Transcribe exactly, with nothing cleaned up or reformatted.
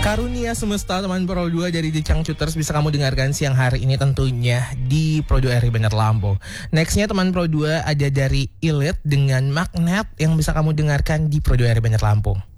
Karunia Semesta teman Pro dua dari The Changcuters bisa kamu dengarkan siang hari ini tentunya di Pro dua R I Bandar Lampung. Nextnya teman Pro dua ada dari Elite dengan Magnet yang bisa kamu dengarkan di Pro dua R I Bandar Lampung.